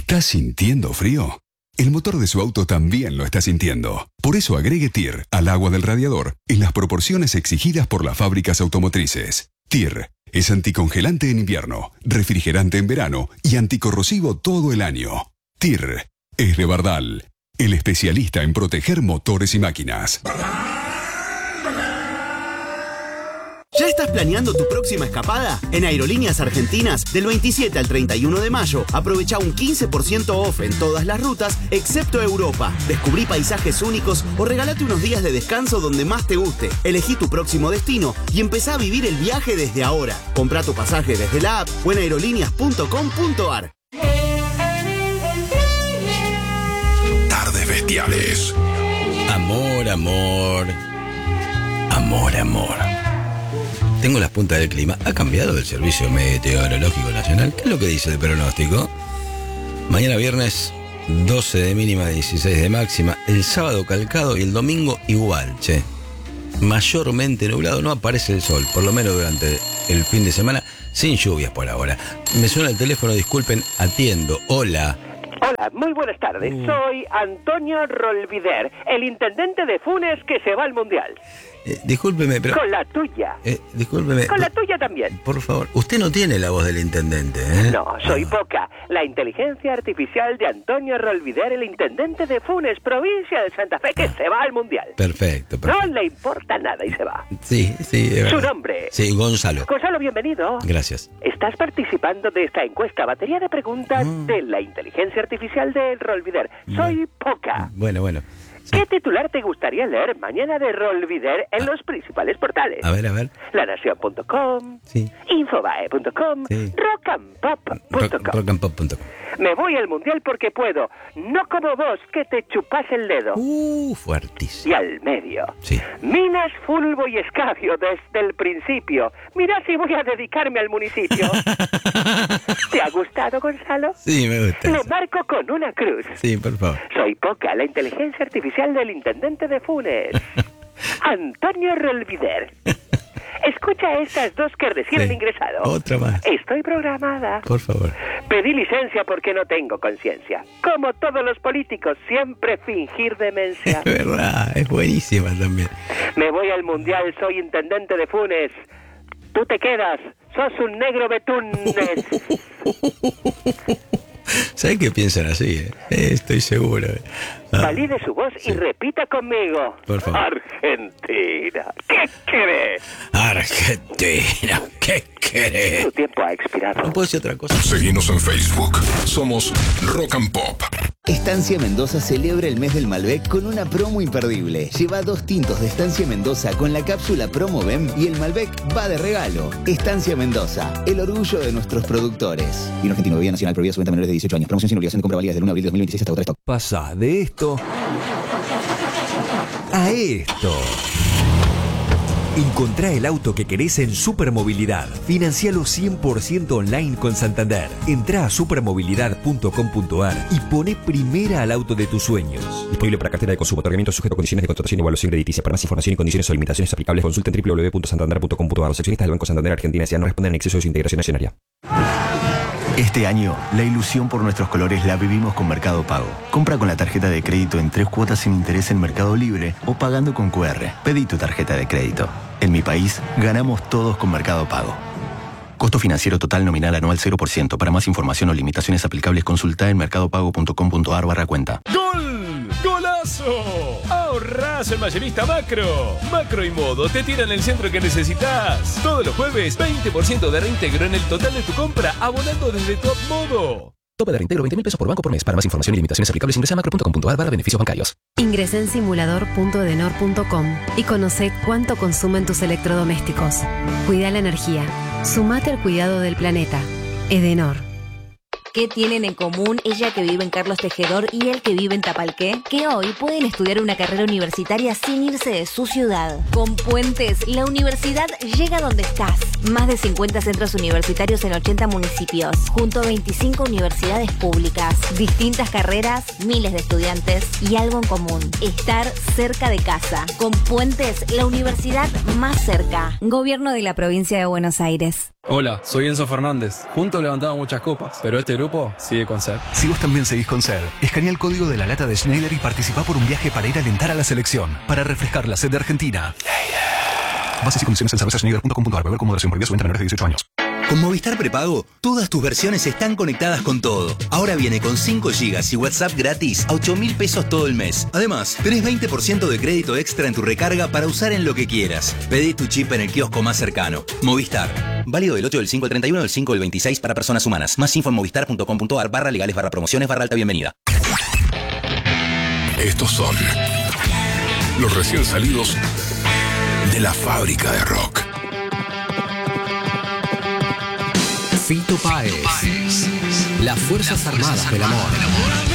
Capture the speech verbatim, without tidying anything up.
¿Estás sintiendo frío? El motor de su auto también lo está sintiendo. Por eso agregue T I R al agua del radiador en las proporciones exigidas por las fábricas automotrices. T I R es anticongelante en invierno, refrigerante en verano y anticorrosivo todo el año. T I R es de Bardal, el especialista en proteger motores y máquinas. ¿Ya estás planeando tu próxima escapada? En Aerolíneas Argentinas, del veintisiete al treinta y uno de mayo, aprovecha un quince por ciento off en todas las rutas, excepto Europa. Descubrí paisajes únicos o regálate unos días de descanso donde más te guste. Elegí tu próximo destino y empezá a vivir el viaje desde ahora. Comprá tu pasaje desde la app o en aerolíneas punto com punto ar. Tardes bestiales. Amor, amor. Amor, amor. Tengo las puntas del clima. ¿Ha cambiado el Servicio Meteorológico Nacional? ¿Qué es lo que dice el pronóstico? Mañana viernes, doce de mínima, dieciséis de máxima. El sábado calcado y el domingo igual, che. Mayormente nublado, no aparece el sol, por lo menos durante el fin de semana, sin lluvias por ahora. Me suena el teléfono, disculpen, atiendo. Hola. Hola, muy buenas tardes. Uh. Soy Antonio Rolvider, el intendente de Funes que se va al Mundial. Eh, discúlpeme, pero... Con la tuya. Eh, discúlpeme. Con la tuya también. Por favor, usted no tiene la voz del intendente, ¿eh? No, soy no. Poca, la inteligencia artificial de Antonio Rolvider, el intendente de Funes, provincia de Santa Fe, que ah. se va al Mundial. Perfecto, perfecto. No le importa nada y se va. Sí, sí. Es Su verdad. nombre. Sí, Gonzalo. Gonzalo, bienvenido. Gracias. Estás participando de esta encuesta, batería de preguntas mm. de la inteligencia artificial de Rolvider. Soy bueno. Poca. Bueno, bueno. Sí. ¿Qué titular te gustaría leer mañana de Rolvider en ah. los principales portales? A ver, a ver. La Nación punto com, sí. Infobae punto com, sí. rock and pop punto com. rock and pop punto com. Me voy al Mundial porque puedo, no como vos que te chupás el dedo. Uh, fuertísimo. Y al medio. Sí. Minas, Fulbo y Escabio desde el principio. Mirá si voy a dedicarme al municipio. ¿Te ha gustado, Gonzalo? Sí, me gusta. Le marco con una cruz. Sí, por favor. Soy Poca, la inteligencia artificial del intendente de Funes. Antonio Rolvider. Escucha estas dos que recién han sí. ingresado. Otra más. Estoy programada. Por favor. Pedí licencia porque no tengo conciencia. Como todos los políticos, siempre fingir demencia. Es verdad, es buenísima también. Me voy al Mundial, soy intendente de Funes. Tú te quedas, sos un negro betunes. ¿Sabes qué piensan así? Eh? Eh, estoy seguro. Ah. Valide su voz sí. y repita conmigo. Por favor. Argentina, ¿qué querés? Argentina, ¿qué querés? Tu tiempo ha expirado. No puedo decir otra cosa. Seguinos en Facebook. Somos Rock and Pop. Estancia Mendoza celebra el mes del Malbec con una promo imperdible. Lleva dos tintos de Estancia Mendoza con la cápsula Promo B E M y el Malbec va de regalo. Estancia Mendoza, el orgullo de nuestros productores. Vino argentino, bebida nacional, prohibida su venta a menores de dieciocho años. Promoción sin obligación de compra válida desde el uno de abril de dos mil veintiséis hasta agotar stock. Pasa de esto a esto. Encontrá el auto que querés en Supermovilidad. Financialo cien por ciento online con Santander. Entrá a supermovilidad punto com punto ar y poné primera al auto de tus sueños. Disponible para cartera de consumo. Otorgamiento sujeto a condiciones de contratación y evaluación crediticia. Para más información y condiciones o limitaciones aplicables, consulta en doble u doble u doble u punto santander punto com punto ar. Los accionistas del Banco Santander Argentina S A no responden en exceso de su integración accionaria. Este año, la ilusión por nuestros colores la vivimos con Mercado Pago. Compra con la tarjeta de crédito en tres cuotas sin interés en Mercado Libre o pagando con cu erre. Pedí tu tarjeta de crédito. En mi país, ganamos todos con Mercado Pago. Costo financiero total nominal anual cero por ciento. Para más información o limitaciones aplicables, consulta en mercadopago punto com punto ar barra cuenta. ¡Gol! ¡Golazo! ¡Ahorrás en Mayorista Macro! Macro y Modo te tiran el centro que necesitas. Todos los jueves, veinte por ciento de reintegro en el total de tu compra, abonando desde Top Modo. Tope de reintegro veinte mil pesos por banco por mes. Para más información y limitaciones aplicables, ingresa a macro punto com punto ar barra beneficios bancarios. Ingresa en simulador punto edenor punto com y conoce cuánto consumen tus electrodomésticos. Cuida la energía. Sumate al cuidado del planeta. Edenor. ¿Qué tienen en común ella que vive en Carlos Tejedor y él que vive en Tapalqué? Que hoy pueden estudiar una carrera universitaria sin irse de su ciudad. Con Puentes, la universidad llega donde estás. Más de cincuenta centros universitarios en ochenta municipios, junto a veinticinco universidades públicas. Distintas carreras, miles de estudiantes y algo en común: estar cerca de casa. Con Puentes, la universidad más cerca. Gobierno de la Provincia de Buenos Aires. Hola, soy Enzo Fernández. Juntos levantamos muchas copas, pero este grupo sigue con sed. Si vos también seguís con sed, escanea el código de la lata de Schneider y participá por un viaje para ir a alentar a la selección, para refrescar la sed de Argentina. Bases y condiciones en cerveza schneider punto com punto a r. Beber con moderación. Prohibida su venta a menores de dieciocho años. Con Movistar Prepago, todas tus versiones están conectadas con todo. Ahora viene con cinco gigas y WhatsApp gratis a ocho mil pesos todo el mes. Además, tenés veinte por ciento de crédito extra en tu recarga para usar en lo que quieras. Pedí tu chip en el kiosco más cercano. Movistar. Válido del ocho del cinco al treinta y uno del cinco del veintiséis para personas humanas. Más info en movistar punto com punto a r barra legales barra promociones barra alta bienvenida. Estos son los recién salidos de la fábrica de rock. Fito Páez, las Fuerzas Armadas del Amor.